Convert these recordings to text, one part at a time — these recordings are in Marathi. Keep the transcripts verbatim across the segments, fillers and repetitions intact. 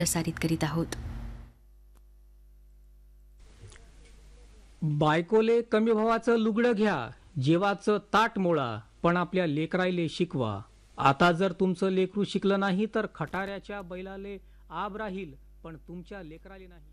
प्रसारित करीत आहोत. बायकोले कमी भावाचं लुगडं घ्या, जेवाचं ताट मोळा, पण आपल्या लेकरायले शिकवा. आता जर तुमचं लेकरू शिकलं नाही तर खटाऱ्याच्या बैलाले आब राहील, पण तुमच्या लेकराले नाही.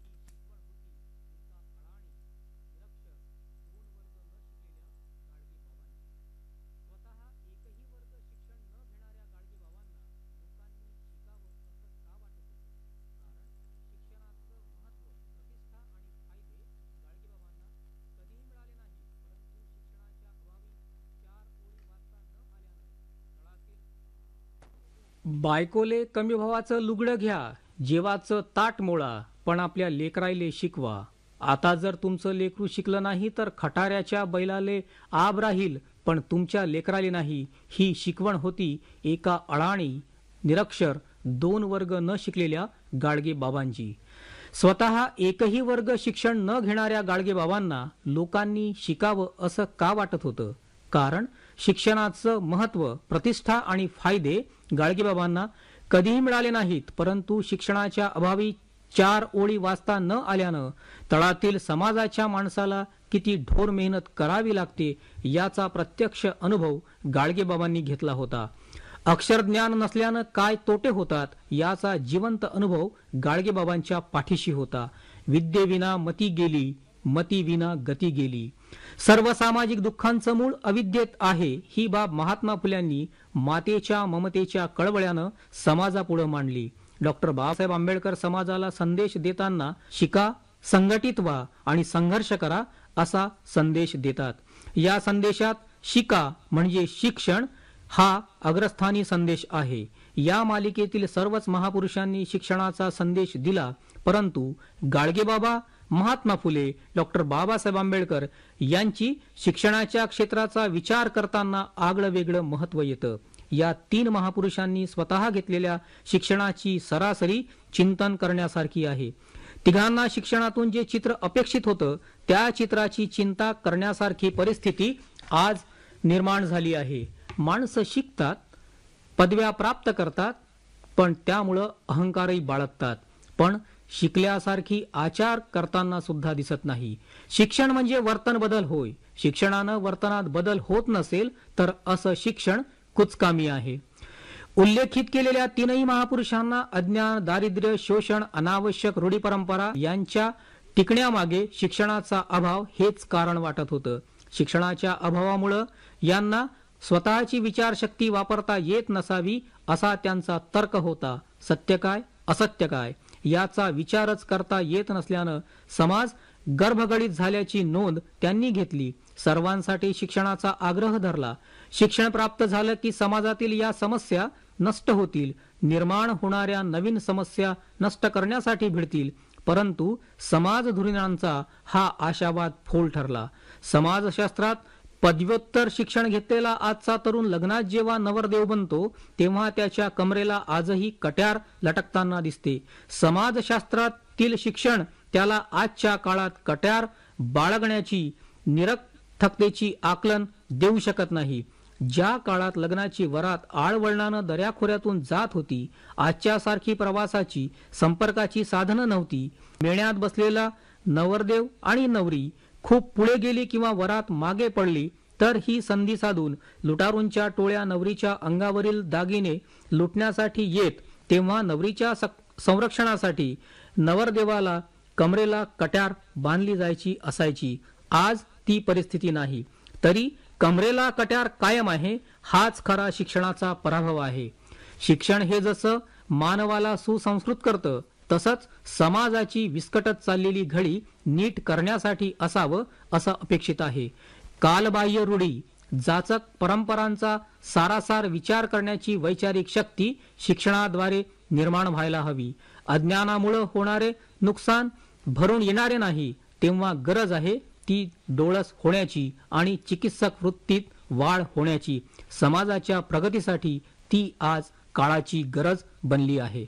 बायकोले कमी भावाचं लुगडं घ्या, जेवाचं ताट मोळा, पण आपल्या लेकरायले शिकवा. आता जर तुमचं लेकरू शिकलं नाही तर खटाऱ्याच्या बैलाले आब राहील, पण तुमच्या लेकराले नाही. ही शिकवण होती एका अडाणी, निरक्षर, दोन वर्ग न शिकलेल्या गाडगे बाबांची. स्वतः एकही वर्ग शिक्षण न घेणाऱ्या गाडगे बाबांना लोकांनी शिकावं असं का वाटत होतं? कारण शिक्षणाचं महत्त्व, प्रतिष्ठा आणि फायदे गाडगेबाबांना कधीही मिळाले नाहीत, परंतु शिक्षणाच्या अभावी चार ओळी वाचता न आल्यानं तळातील समाजाच्या माणसाला किती ढोर मेहनत करावी लागते याचा प्रत्यक्ष अनुभव गाडगेबाबांनी घेतला होता. अक्षरज्ञान नसल्यानं काय तोटे होतात याचा जिवंत अनुभव गाडगेबाबांच्या पाठीशी होता. विद्येविना मती गेली, मती विना गती गेली. सर्व सामाजिक दुःखांचं मूळ अविद्येत आहे, ही बाब महात्मा फुल्यांनी मातेच्या ममतेच्या कळवळ्यानं समाजापुढे मांडली. डॉक्टर बाबासाहेब आंबेडकर समाजाला संदेश देताना शिका, संघटित व्हा आणि संघर्ष करा असा संदेश देतात. या संदेशात शिका म्हणजे शिक्षण हा अग्रस्थानी संदेश आहे. या मालिकेतील सर्वच महापुरुषांनी शिक्षणाचा संदेश दिला, परंतु गाडगेबाबा, महात्मा फुले, डॉक्टर बाबासाहेब आंबेडकर यांची शिक्षणाच्या क्षेत्राचा विचार करताना आगळं वेगळं महत्त्व येतं. या तीन महापुरुषांनी स्वतः घेतलेल्या शिक्षणाची सरासरी चिंतन करण्यासारखी आहे. तिघांना शिक्षणातून जे चित्र अपेक्षित होतं त्या चित्राची चिंता करण्यासारखी परिस्थिती आज निर्माण झाली आहे. माणसं शिकतात, पदव्या प्राप्त करतात, पण त्यामुळं अहंकारही बाळगतात, पण शिकल्यासारखी आचार करताना सुद्धा दिसत नाही. शिक्षण म्हणजे वर्तन बदल होय. शिक्षणानं वर्तनात बदल होत नसेल तर असं शिक्षण कुचकामी आहे. उल्लेखित केलेल्या तीनही महापुरुषांना अज्ञान, दारिद्र्य, शोषण, अनावश्यक रूढी परंपरा यांच्या टिकण्यामागे शिक्षणाचा अभाव हेच कारण वाटत होतं. शिक्षणाच्या अभावामुळं यांना स्वतःची विचारशक्ती वापरता येत नसावी असा त्यांचा तर्क होता. सत्य काय, असत्य काय याचा विचारच करता येत नसल्यानं समाज गर्भगडीत झाल्याची नोंद त्यांनी घेतली. सर्वांसाठी शिक्षणाचा आग्रह धरला. शिक्षण प्राप्त झालं की समाजातील या समस्या नष्ट होतील, निर्माण होणाऱ्या नवीन समस्या नष्ट करण्यासाठी भिडतील. परंतु समाजधुरीणांचा हा आशावाद फोल ठरला. समाजशास्त्रात पदव्युत्तर शिक्षण घेतलेला आजचा तरुण लग्नात जेव्हा नवरदेव बनतो तेव्हा त्याच्या कमरेला आजही कट्यार लटकताना दिसते. समाजशास्त्रातील शिक्षण त्याला आजच्या काळात कट्यार बाळगण्याची, निरर्थकतेची आकलन देऊ शकत नाही. ज्या काळात लग्नाची वरात आळवळणानं दऱ्याखोऱ्यातून जात होती, आजच्या सारखी प्रवासाची, संपर्काची साधनं नव्हती. मेळ्यात बसलेला नवरदेव आणि नवरी खूप पुढे गेली किंवा वरात मागे पडली तर ही संधी साधून लुटारूंच्या टोळ्या नवरीच्या अंगावरील दागिने लुटण्यासाठी येत, तेव्हा नवरीच्या संरक्षणासाठी नवरदेवाला कमरेला कट्यार बांधली जायची असायची. आज ती परिस्थिती नाही. तरी कमरेला कट्यार कायम आहे. हाच खरा शिक्षणाचा पराभव आहे. शिक्षण हे जसं मानवाला सुसंस्कृत करतं तसंच समाजाची विस्कटत चाललेली घडी नीट करण्यासाठी असावं असं अपेक्षित आहे. कालबाह्य रूढी, जाचक परंपरांचा सारासार विचार करण्याची वैचारिक शक्ती शिक्षणाद्वारे निर्माण व्हायला हवी. अज्ञानामुळे होणारे नुकसान भरून येणारे नाही, तेव्हा गरज आहे ती डोळस होण्याची आणि चिकित्सक वृत्तीत वाढ होण्याची. समाजाच्या प्रगतीसाठी ती आज काळाची गरज बनली आहे.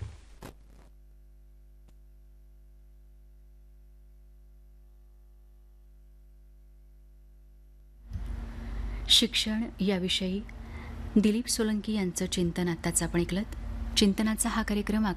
शिक्षण याविषयी दिलीप सोलंकी यांचं चिंतन आत्ताच आपण ऐकलत. चिंतनाचा हा कार्यक्रम